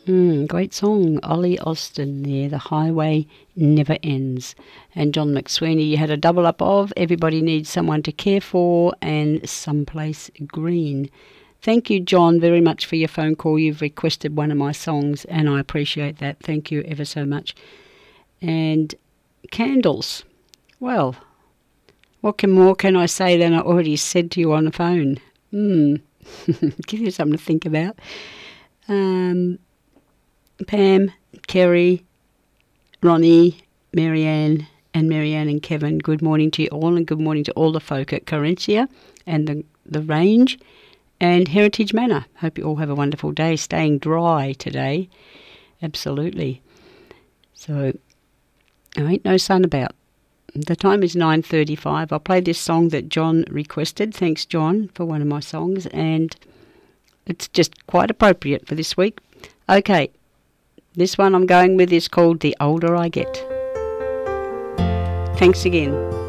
Great song, Ollie Austin there, The Highway Never Ends. And John McSweeney, you had a double up of Everybody Needs Someone to Care For and Someplace Green. Thank you, John, very much for your phone call. You've requested one of my songs and I appreciate that. Thank you ever so much. And Candles. Well, what more can I say than I already said to you on the phone? Give you something to think about. Pam, Kerry, Ronnie, Marianne and Kevin, good morning to you all, and good morning to all the folk at Carencia and the Range and Heritage Manor. Hope you all have a wonderful day, staying dry today. Absolutely. So, there ain't no sun about. The time is 9:35. I'll play this song that John requested. Thanks, John, for one of my songs, and it's just quite appropriate for this week. Okay. This one I'm going with is called The Older I Get. Thanks again.